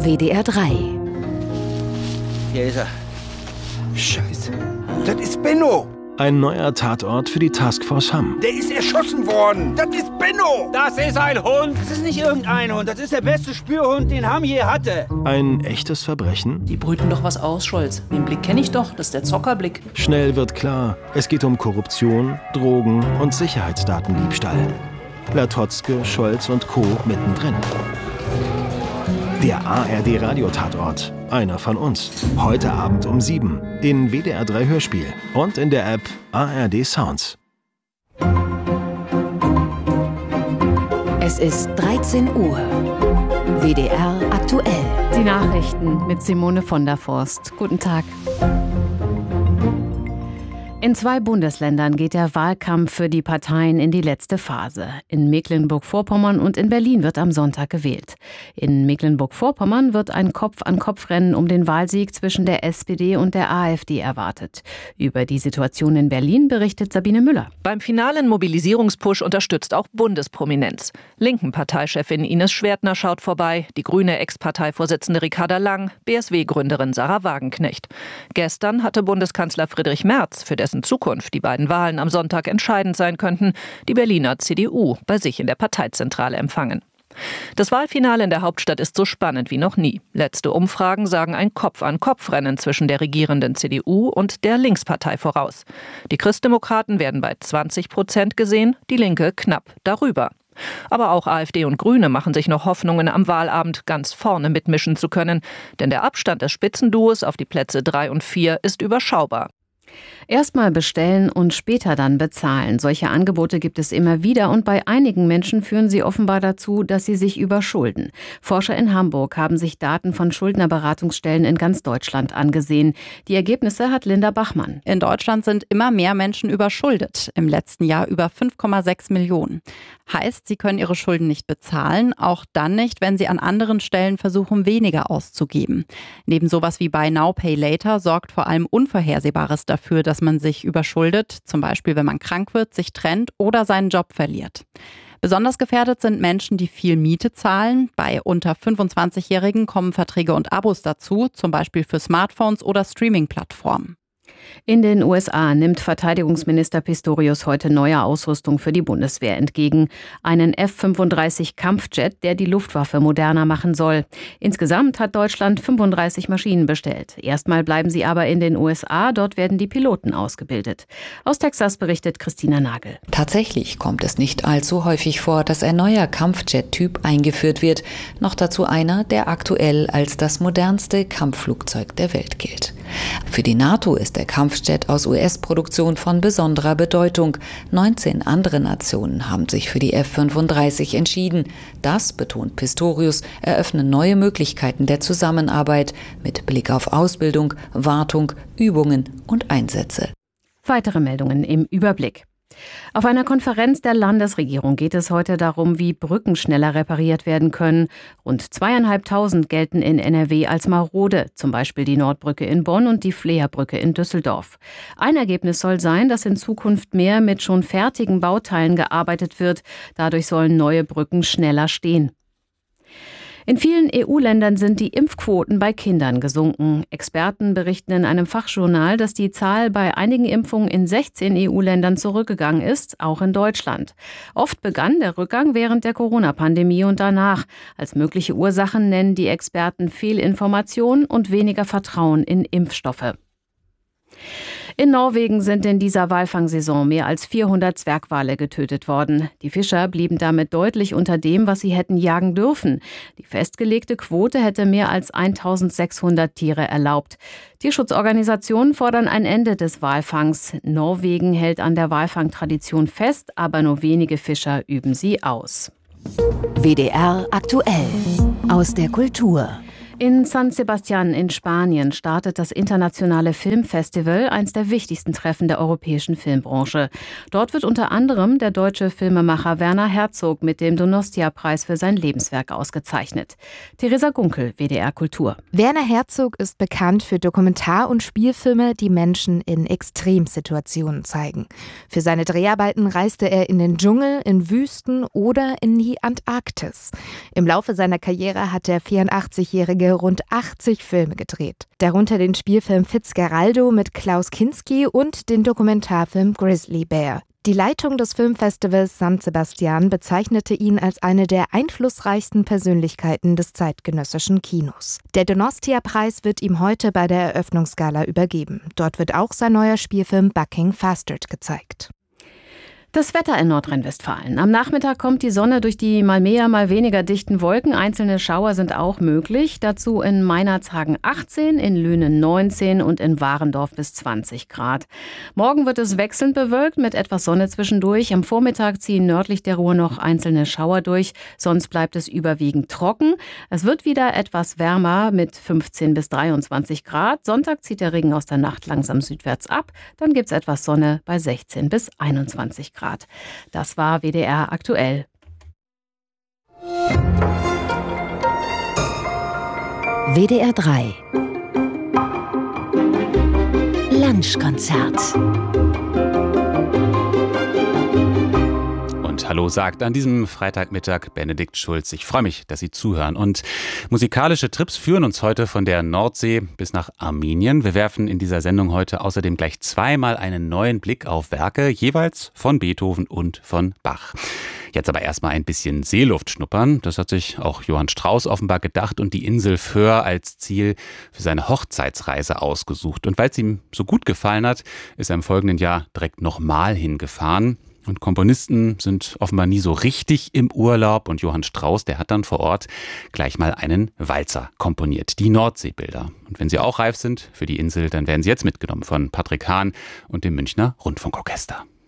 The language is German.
WDR 3. Hier ist er. Scheiße. Das ist Benno. Ein neuer Tatort für die Taskforce Hamm. Der ist erschossen worden. Das ist Benno. Das ist ein Hund. Das ist nicht irgendein Hund. Das ist der beste Spürhund, den Hamm je hatte. Ein echtes Verbrechen? Die brüten doch was aus, Scholz. Den Blick kenne ich doch. Das ist der Zockerblick. Schnell wird klar, es geht um Korruption, Drogen und Sicherheitsdatendiebstahl. Latotzke, Scholz und Co. mittendrin. Der ARD-Radiotatort. Einer von uns. Heute Abend um 7 in WDR 3 Hörspiel und in der App ARD Sounds. Es ist 13 Uhr. WDR aktuell. Die Nachrichten mit Simone von der Forst. Guten Tag. In 2 Bundesländern geht der Wahlkampf für die Parteien in die letzte Phase. In Mecklenburg-Vorpommern und in Berlin wird am Sonntag gewählt. In Mecklenburg-Vorpommern wird ein Kopf-an-Kopf-Rennen um den Wahlsieg zwischen der SPD und der AfD erwartet. Über die Situation in Berlin berichtet Sabine Müller. Beim finalen Mobilisierungspush unterstützt auch Bundesprominenz. Linken Parteichefin Ines Schwertner schaut vorbei, die grüne Ex-Parteivorsitzende Ricarda Lang, BSW-Gründerin Sarah Wagenknecht. Gestern hatte Bundeskanzler Friedrich Merz, für dessen Zukunft die beiden Wahlen am Sonntag entscheidend sein könnten, die Berliner CDU bei sich in der Parteizentrale empfangen. Das Wahlfinale in der Hauptstadt ist so spannend wie noch nie. Letzte Umfragen sagen ein Kopf-an-Kopf-Rennen zwischen der regierenden CDU und der Linkspartei voraus. Die Christdemokraten werden bei 20% gesehen, die Linke knapp darüber. Aber auch AfD und Grüne machen sich noch Hoffnungen, am Wahlabend ganz vorne mitmischen zu können. Denn der Abstand des Spitzenduos auf die Plätze 3 und 4 ist überschaubar. Erstmal bestellen und später dann bezahlen. Solche Angebote gibt es immer wieder und bei einigen Menschen führen sie offenbar dazu, dass sie sich überschulden. Forscher in Hamburg haben sich Daten von Schuldnerberatungsstellen in ganz Deutschland angesehen. Die Ergebnisse hat Linda Bachmann. In Deutschland sind immer mehr Menschen überschuldet. Im letzten Jahr über 5,6 Millionen. Heißt, sie können ihre Schulden nicht bezahlen, auch dann nicht, wenn sie an anderen Stellen versuchen, weniger auszugeben. Neben sowas wie Buy Now, Pay Later sorgt vor allem Unvorhersehbares dafür, dass man sich überschuldet, zum Beispiel wenn man krank wird, sich trennt oder seinen Job verliert. Besonders gefährdet sind Menschen, die viel Miete zahlen. Bei unter 25-Jährigen kommen Verträge und Abos dazu, zum Beispiel für Smartphones oder Streaming-Plattformen. In den USA nimmt Verteidigungsminister Pistorius heute neue Ausrüstung für die Bundeswehr entgegen. Einen F-35 Kampfjet, der die Luftwaffe moderner machen soll. Insgesamt hat Deutschland 35 Maschinen bestellt. Erstmal bleiben sie aber in den USA, dort werden die Piloten ausgebildet. Aus Texas berichtet Christina Nagel. Tatsächlich kommt es nicht allzu häufig vor, dass ein neuer Kampfjet-Typ eingeführt wird. Noch dazu einer, der aktuell als das modernste Kampfflugzeug der Welt gilt. Für die NATO ist der Kampfjet aus US-Produktion von besonderer Bedeutung. 19 andere Nationen haben sich für die F-35 entschieden. Das, betont Pistorius, eröffne neue Möglichkeiten der Zusammenarbeit mit Blick auf Ausbildung, Wartung, Übungen und Einsätze. Weitere Meldungen im Überblick. Auf einer Konferenz der Landesregierung geht es heute darum, wie Brücken schneller repariert werden können. Rund 2.500 gelten in NRW als marode, zum Beispiel die Nordbrücke in Bonn und die Fleerbrücke in Düsseldorf. Ein Ergebnis soll sein, dass in Zukunft mehr mit schon fertigen Bauteilen gearbeitet wird. Dadurch sollen neue Brücken schneller stehen. In vielen EU-Ländern sind die Impfquoten bei Kindern gesunken. Experten berichten in einem Fachjournal, dass die Zahl bei einigen Impfungen in 16 EU-Ländern zurückgegangen ist, auch in Deutschland. Oft begann der Rückgang während der Corona-Pandemie und danach. Als mögliche Ursachen nennen die Experten Fehlinformation und weniger Vertrauen in Impfstoffe. In Norwegen sind in dieser Walfangsaison mehr als 400 Zwergwale getötet worden. Die Fischer blieben damit deutlich unter dem, was sie hätten jagen dürfen. Die festgelegte Quote hätte mehr als 1600 Tiere erlaubt. Tierschutzorganisationen fordern ein Ende des Walfangs. Norwegen hält an der Walfangtradition fest, aber nur wenige Fischer üben sie aus. WDR aktuell. Aus der Kultur. In San Sebastián in Spanien startet das internationale Filmfestival, eines der wichtigsten Treffen der europäischen Filmbranche. Dort wird unter anderem der deutsche Filmemacher Werner Herzog mit dem Donostia-Preis für sein Lebenswerk ausgezeichnet. Theresa Gunkel, WDR Kultur. Werner Herzog ist bekannt für Dokumentar- und Spielfilme, die Menschen in Extremsituationen zeigen. Für seine Dreharbeiten reiste er in den Dschungel, in Wüsten oder in die Antarktis. Im Laufe seiner Karriere hat der 84-jährige er rund 80 Filme gedreht, darunter den Spielfilm Fitzgeraldo mit Klaus Kinski und den Dokumentarfilm Grizzly Bear. Die Leitung des Filmfestivals San Sebastian bezeichnete ihn als eine der einflussreichsten Persönlichkeiten des zeitgenössischen Kinos. Der Donostia-Preis wird ihm heute bei der Eröffnungsgala übergeben. Dort wird auch sein neuer Spielfilm Bucking Fastard gezeigt. Das Wetter in Nordrhein-Westfalen. Am Nachmittag kommt die Sonne durch die mal mehr, mal weniger dichten Wolken. Einzelne Schauer sind auch möglich. Dazu in Meinerzhagen 18, in Lünen 19 und in Warendorf bis 20 Grad. Morgen wird es wechselnd bewölkt mit etwas Sonne zwischendurch. Am Vormittag ziehen nördlich der Ruhr noch einzelne Schauer durch. Sonst bleibt es überwiegend trocken. Es wird wieder etwas wärmer mit 15 bis 23 Grad. Sonntag zieht der Regen aus der Nacht langsam südwärts ab. Dann gibt es etwas Sonne bei 16 bis 21 Grad. Das war WDR aktuell. WDR 3 Lunchkonzert. Und hallo sagt an diesem Freitagmittag Benedikt Schulz. Ich freue mich, dass Sie zuhören. Und musikalische Trips führen uns heute von der Nordsee bis nach Armenien. Wir werfen in dieser Sendung heute außerdem gleich zweimal einen neuen Blick auf Werke, jeweils von Beethoven und von Bach. Jetzt aber erstmal ein bisschen Seeluft schnuppern. Das hat sich auch Johann Strauss offenbar gedacht und die Insel Föhr als Ziel für seine Hochzeitsreise ausgesucht. Und weil es ihm so gut gefallen hat, ist er im folgenden Jahr direkt nochmal hingefahren. Und Komponisten sind offenbar nie so richtig im Urlaub. Und Johann Strauss, der hat dann vor Ort gleich mal einen Walzer komponiert, die Nordseebilder. Und wenn sie auch reif sind für die Insel, dann werden sie jetzt mitgenommen von Patrick Hahn und dem Münchner Rundfunkorchester.